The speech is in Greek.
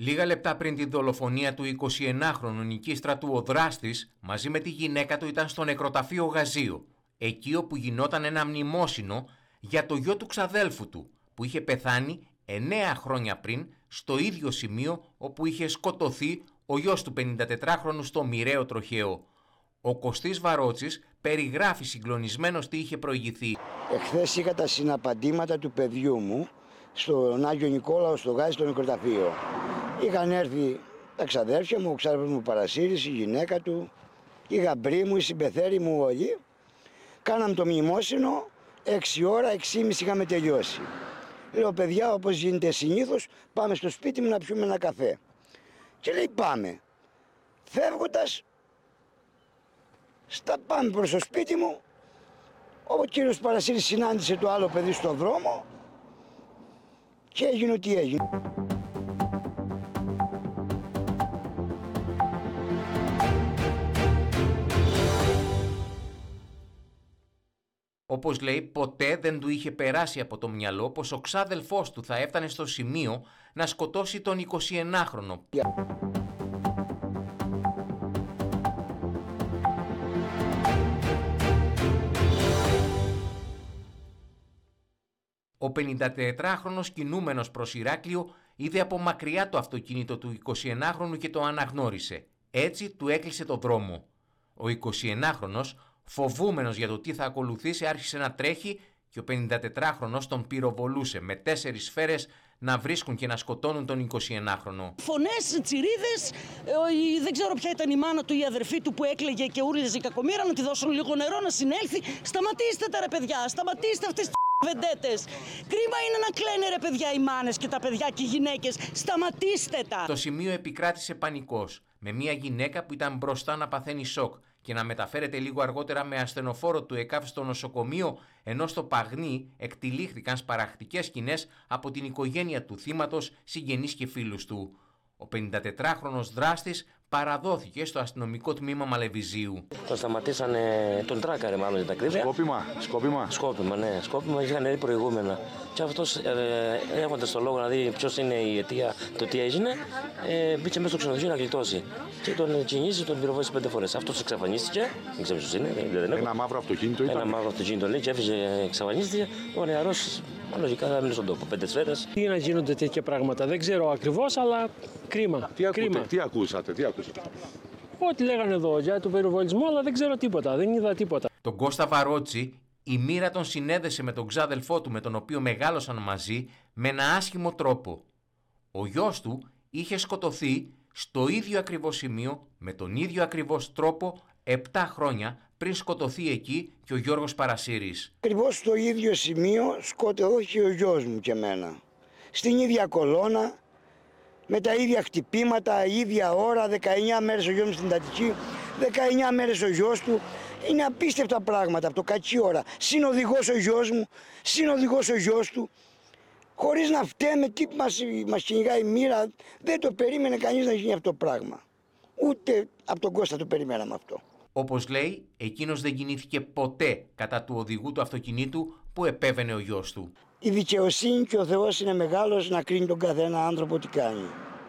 Λίγα λεπτά πριν τη δολοφονία του 21χρονου Νικήστρατου, ο δράστης μαζί με τη γυναίκα του ήταν στο νεκροταφείο Γαζίου, εκεί όπου γινόταν ένα μνημόσυνο για το γιο του ξαδέλφου του, που είχε πεθάνει 9 χρόνια πριν στο ίδιο σημείο όπου είχε σκοτωθεί ο γιος του 54χρονου στο μοιραίο τροχαίο. Ο Κωστής Βαρότσης περιγράφει συγκλονισμένος τι είχε προηγηθεί. Εχθές είχα τα συναπαντήματα του παιδιού μου στον Άγιο Νικόλαο, στο Γάζι, στο νεκροταφείο. Είχαν έρθει τα ξαδέρφια μου, ο ξάδερφος μου Παρασύρης, η γυναίκα του, η γαμπρή μου, η συμπεθέρη μου όλοι. Κάναμε το μνημόσυνο, 6 ώρα, 6:30 είχαμε τελειώσει. Λέω, παιδιά, όπως γίνεται συνήθως, πάμε στο σπίτι μου να πιούμε ένα καφέ. Και λέει, πάμε. Φεύγοντας, πάμε προς το σπίτι μου, ο κύριος Παρασύρης συνάντησε το άλλο παιδί στον δρόμο και έγινε ό,τι έγινε. Όπως λέει, ποτέ δεν του είχε περάσει από το μυαλό πως ο ξάδελφός του θα έφτανε στο σημείο να σκοτώσει τον 21χρονο. Ο 54χρονος κινούμενος προς Ηράκλειο είδε από μακριά το αυτοκίνητο του 21χρονου και το αναγνώρισε. Έτσι του έκλεισε το δρόμο. Ο 21χρονος, φοβούμενος για το τι θα ακολουθήσει, άρχισε να τρέχει και ο 54χρονος τον πυροβολούσε με 4 σφαίρες να βρίσκουν και να σκοτώνουν τον 21χρονο. Φωνές, τσιρίδες, δεν ξέρω ποια ήταν η μάνα του, η αδερφή του που έκλαιγε και ούρλιαζε η κακομοίρα, να τη δώσουν λίγο νερό να συνέλθει. Σταματήστε τα ρε παιδιά, σταματήστε αυτές τις βεντέτες. Κρίμα είναι να κλαίνε ρε παιδιά οι μάνες και τα παιδιά και οι γυναίκες. Σταματήστε τα. Στο σημείο επικράτησε πανικός, με μια γυναίκα που ήταν μπροστά να παθαίνει σοκ και να μεταφέρεται λίγο αργότερα με ασθενοφόρο του ΕΚΑΒ στο νοσοκομείο, ενώ στο Παγνί εκτυλίχθηκαν σπαραχτικές σκηνές από την οικογένεια του θύματος, συγγενείς και φίλους του. Ο 54χρονος δράστης παραδόθηκε στο αστυνομικό τμήμα Μαλεβιζίου. Τον σταματήσανε, τον τράκαρε μάλλον για τα ακρίβεια. Σκόπιμα, ναι. Σκόπιμα, είχαν έρθει προηγούμενα. Και αυτός έχοντας στο λόγο να δει ποιος είναι η αιτία, το τι έγινε, μπήκε μέσα στο ξενοδοχείο να γλιτώσει. Και τον κινήσει, τον πυροβόλησε 5 φορές. Αυτός εξαφανίστηκε, δεν ξέρω ποιος είναι. Ένα μαύρο αυτοκίνητο ήταν. Ένα μαύρο αυτοκίνητο λέει και έφυγε, εξαφανίστηκε. Ο νεαρός, λογικά θα μείνει στον τόπο. 5 σφαίρες. Τι να γίνονται τέτοια πράγματα, δεν ξέρω ακριβώς, αλλά κρίμα. Τι ακούσατε. Ό,τι λέγανε εδώ για τον πυροβολισμό, αλλά δεν ξέρω τίποτα, δεν είδα τίποτα. Τον Κώστα Βαρότση η μοίρα τον συνέδεσε με τον ξάδελφό του, με τον οποίο μεγάλωσαν μαζί, με ένα άσχημο τρόπο. Ο γιος του είχε σκοτωθεί στο ίδιο ακριβώς σημείο, με τον ίδιο ακριβώς τρόπο, 7 χρόνια πριν σκοτωθεί εκεί και ο Γιώργος Παρασύρης. Ακριβώς στο ίδιο σημείο σκοτώθηκε ο γιος μου και εμένα. Στην ίδια κολόνα, με τα ίδια χτυπήματα, ίδια ώρα, 19 μέρες ο γιος μου στην Αττική, 19 μέρες ο γιος του. Είναι απίστευτα πράγματα από το κακή ώρα. Συνοδηγός ο γιος μου, συνοδηγός ο γιος του. Χωρίς να φταίμε τι μας κυνηγάει η μοίρα, δεν το περίμενε κανείς να γίνει αυτό το πράγμα. Ούτε από τον Κώστα το περιμέναμε αυτό. Όπως λέει, εκείνος δεν κινήθηκε ποτέ κατά του οδηγού του αυτοκινήτου που επέβαινε ο γιος του. Η δικαιοσύνη και ο Θεός είναι μεγάλος να κρίνει τον καθένα άνθρωπο τι κάνει.